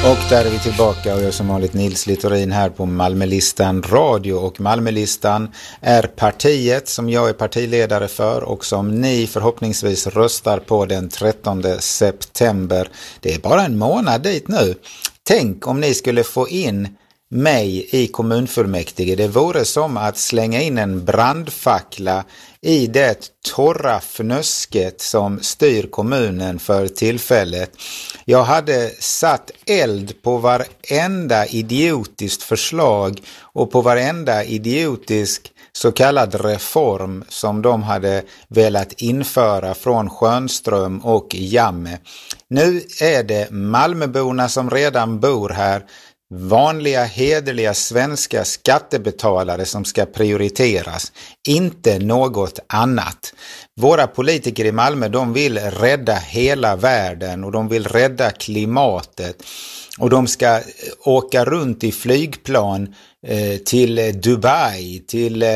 Och där är vi tillbaka och jag som vanligt Nils Littorin här på Malmölistan Radio. Och Malmölistan är partiet som jag är partiledare för och som ni förhoppningsvis röstar på den 13 september. Det är bara en månad dit nu. Tänk om ni skulle få in mig i kommunfullmäktige. Det vore som att slänga in en brandfackla i det torra fnösket som styr kommunen för tillfället. Jag hade satt eld på varenda idiotiskt förslag och på varenda idiotisk så kallad reform som de hade velat införa från Schönström och Jamme. Nu är det Malmöborna som redan bor här, vanliga hederliga svenska skattebetalare som ska prioriteras, inte något annat. Våra politiker i Malmö, de vill rädda hela världen och de vill rädda klimatet och de ska åka runt i flygplan till Dubai, till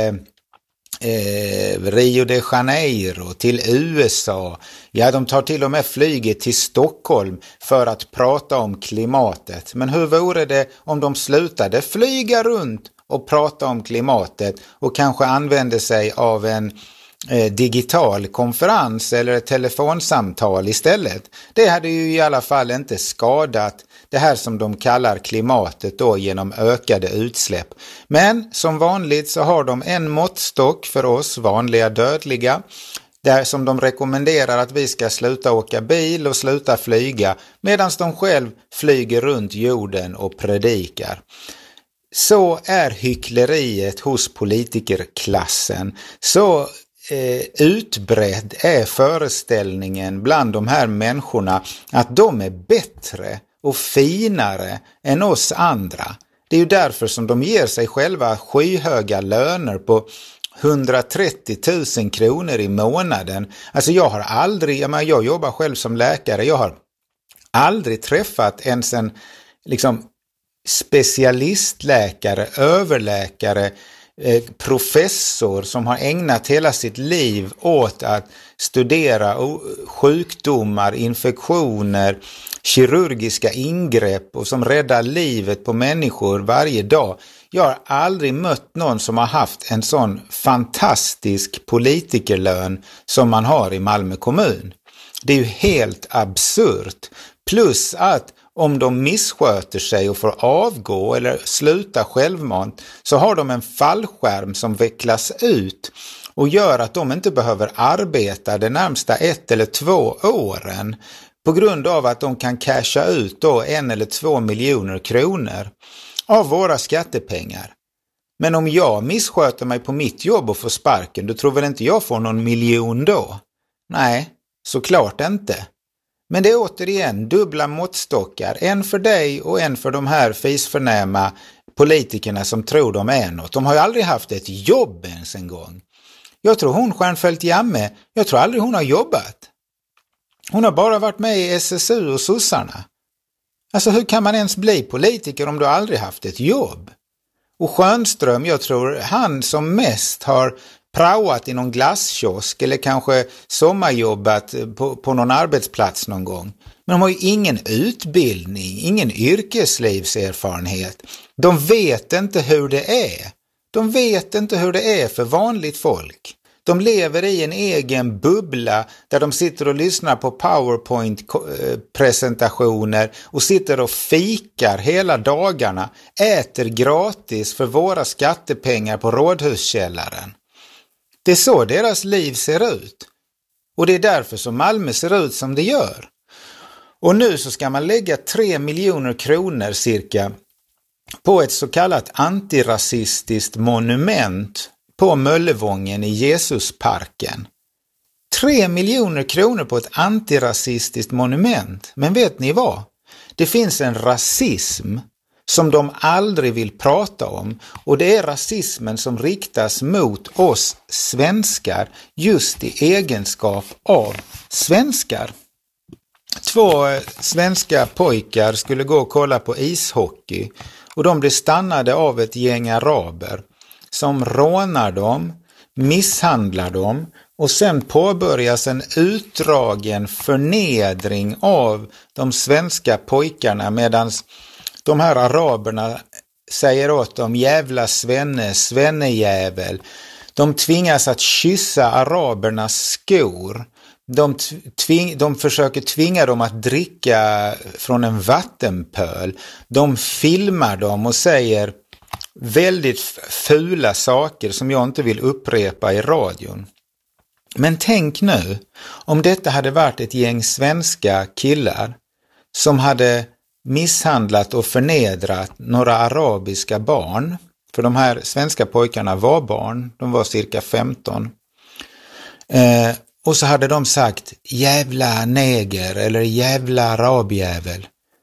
Rio de Janeiro, till USA. Ja, de tar till och med flyget till Stockholm för att prata om klimatet. Men hur vore det om de slutade flyga runt och prata om klimatet och kanske använde sig av en digital konferens eller ett telefonsamtal istället? Det hade ju i alla fall inte skadat det här som de kallar klimatet då genom ökade utsläpp. Men som vanligt så har de en måttstock för oss vanliga dödliga, där som de rekommenderar att vi ska sluta åka bil och sluta flyga medan de själv flyger runt jorden och predikar. Så är hyckleriet hos politikerklassen. Så utbredd är föreställningen bland de här människorna att de är bättre och finare än oss andra. Det är ju därför som de ger sig själva skyhöga löner på 130 000 kronor i månaden. Alltså jag jobbar själv som läkare, jag har aldrig träffat ens en specialistläkare, överläkare, professor som har ägnat hela sitt liv åt att studera sjukdomar, infektioner, kirurgiska ingrepp och som räddar livet på människor varje dag. Jag har aldrig mött någon som har haft en sån fantastisk politikerlön som man har i Malmö kommun. Det är ju helt absurt. Plus att om de missköter sig och får avgå eller sluta självmant så har de en fallskärm som vecklas ut och gör att de inte behöver arbeta de närmsta 1 eller 2 åren på grund av att de kan casha ut då 1 eller 2 miljoner kronor av våra skattepengar. Men om jag missköter mig på mitt jobb och får sparken, då tror väl inte jag får någon miljon då? Nej, såklart inte. Men det är återigen dubbla måttstockar, en för dig och en för de här fisförnäma politikerna som tror de är något. De har ju aldrig haft ett jobb ens en gång. Jag tror hon Stjärnfeldt Jamme, jag tror aldrig hon har jobbat. Hon har bara varit med i SSU och sossarna. Alltså hur kan man ens bli politiker om du aldrig haft ett jobb? Och Schönström, jag tror han som mest har praoat i någon glasskiosk eller kanske sommarjobbat på någon arbetsplats någon gång. Men de har ju ingen utbildning, ingen yrkeslivserfarenhet. De vet inte hur det är. De vet inte hur det är för vanligt folk. De lever i en egen bubbla där de sitter och lyssnar på PowerPoint-presentationer och sitter och fikar hela dagarna, äter gratis för våra skattepengar på Rådhuskällaren. Det är så deras liv ser ut. Och det är därför som Malmö ser ut som det gör. Och nu så ska man lägga 3 miljoner kronor cirka på ett så kallat antirasistiskt monument på Möllevången i Jesusparken. 3 miljoner kronor på ett antirasistiskt monument. Men vet ni vad? Det finns en rasism som de aldrig vill prata om, och det är rasismen som riktas mot oss svenskar just i egenskap av svenskar. 2 svenska pojkar skulle gå och kolla på ishockey och de blev stannade av ett gäng araber som rånar dem, misshandlar dem Och sen påbörjas en utdragen förnedring av de svenska pojkarna, medan de här araberna säger åt dem jävla svenne, svennejävel. De tvingas att kyssa arabernas skor. De försöker tvinga dem att dricka från en vattenpöl. De filmar dem och säger väldigt fula saker som jag inte vill upprepa i radion. Men tänk nu, om detta hade varit ett gäng svenska killar som hade misshandlat och förnedrat några arabiska barn. För de här svenska pojkarna var barn, de var cirka 15. Och så hade de sagt jävla neger eller jävla arabjävel.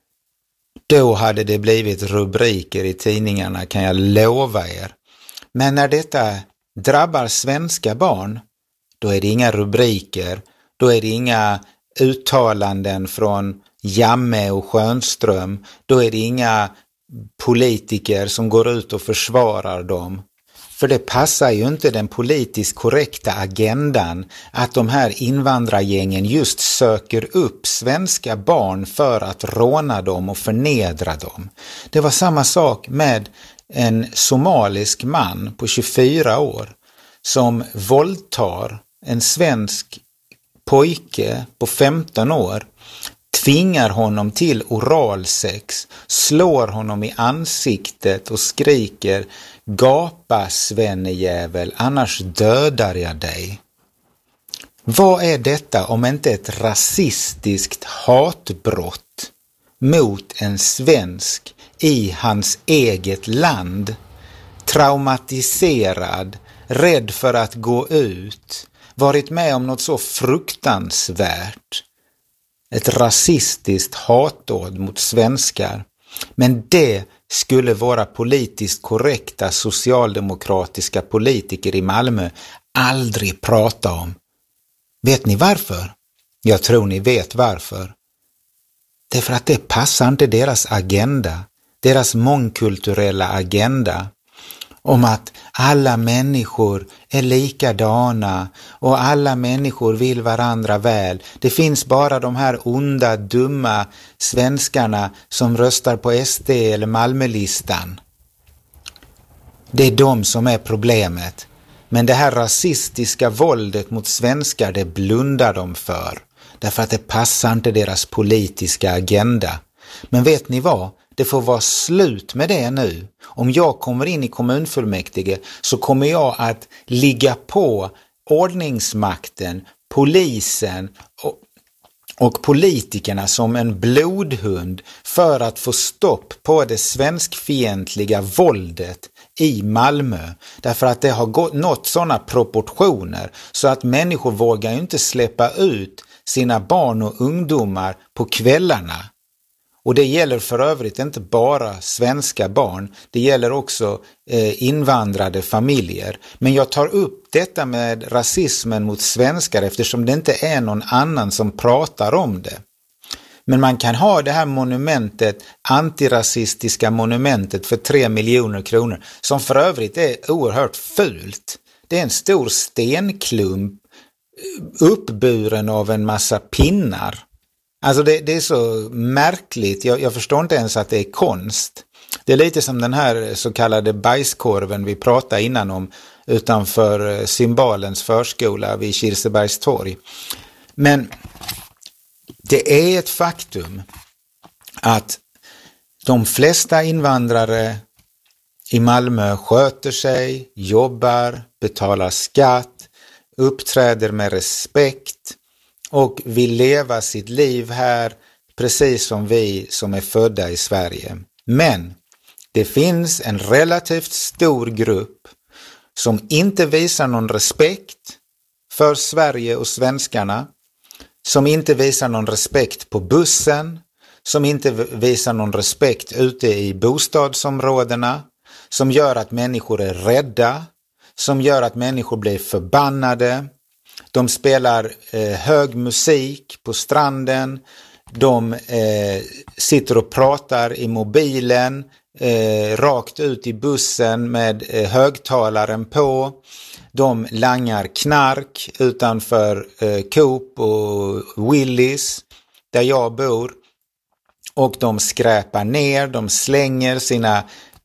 Då hade det blivit rubriker i tidningarna, kan jag lova er. Men när detta drabbar svenska barn, då är det inga rubriker, då är det inga uttalanden från Jamme och Schönström, då är det inga politiker som går ut och försvarar dem. För det passar ju inte den politiskt korrekta agendan att de här invandrargängen just söker upp svenska barn för att råna dem och förnedra dem. Det var samma sak med en somalisk man på 24 år som våldtar en svensk pojke på 15 år, tvingar honom till oralsex, slår honom i ansiktet och skriker gapa svennejävel, annars dödar jag dig. Vad är detta om inte ett rasistiskt hatbrott mot en svensk i hans eget land, traumatiserad, rädd för att gå ut, varit med om något så fruktansvärt. Ett rasistiskt hatdåd mot svenskar. Men det skulle våra politiskt korrekta socialdemokratiska politiker i Malmö aldrig prata om. Vet ni varför? Jag tror ni vet varför. Det är för att det passar inte deras agenda, deras mångkulturella agenda om att alla människor är likadana och alla människor vill varandra väl. Det finns bara de här onda, dumma svenskarna som röstar på SD eller Malmölistan. Det är de som är problemet. Men det här rasistiska våldet mot svenskar, det blundar de för. Därför att det passar inte deras politiska agenda. Men vet ni vad? Det får vara slut med det nu. Om jag kommer in i kommunfullmäktige så kommer jag att ligga på ordningsmakten, polisen och politikerna som en blodhund för att få stopp på det svenskfientliga våldet i Malmö. Därför att det har nått sådana proportioner så att människor vågar inte släppa ut sina barn och ungdomar på kvällarna. Och det gäller för övrigt inte bara svenska barn, det gäller också invandrade familjer. Men jag tar upp detta med rasismen mot svenskar eftersom det inte är någon annan som pratar om det. Men man kan ha det här monumentet, antirasistiska monumentet för 3 miljoner kronor, som för övrigt är oerhört fult. Det är en stor stenklump uppburen av en massa pinnar. Alltså det är så märkligt, jag förstår inte ens att det är konst. Det är lite som den här så kallade bajskorven vi pratade innan om utanför Symbalens förskola vid Kirsebergs torg. Men det är ett faktum att de flesta invandrare i Malmö sköter sig, jobbar, betalar skatt, uppträder med respekt och vill leva sitt liv här precis som vi som är födda i Sverige. Men det finns en relativt stor grupp som inte visar någon respekt för Sverige och svenskarna, som inte visar någon respekt på bussen, som inte visar någon respekt ute i bostadsområdena, som gör att människor är rädda, som gör att människor blir förbannade. De spelar hög musik på stranden, de sitter och pratar i mobilen, rakt ut i bussen med högtalaren på. De langar knark utanför Coop och Willys där jag bor. Och de skräpar ner, de slänger sina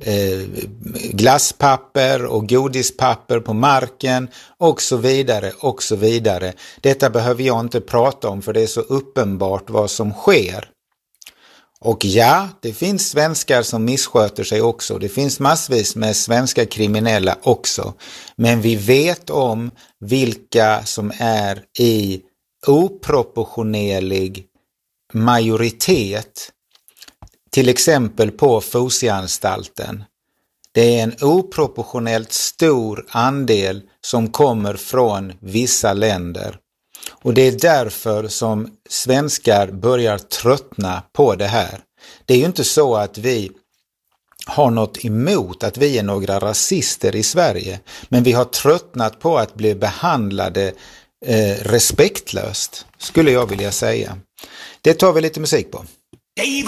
glasspapper och godispapper på marken och så vidare och så vidare. Detta behöver jag inte prata om för det är så uppenbart vad som sker. Och ja, det finns svenskar som missköter sig också. Det finns massvis med svenska kriminella också. Men vi vet om vilka som är i oproportionerlig majoritet. Till exempel på Fosieanstalten. Det är en oproportionellt stor andel som kommer från vissa länder. Och det är därför som svenskar börjar tröttna på det här. Det är ju inte så att vi har något emot att vi är några rasister i Sverige. Men vi har tröttnat på att bli behandlade respektlöst, skulle jag vilja säga. Det tar vi lite musik på.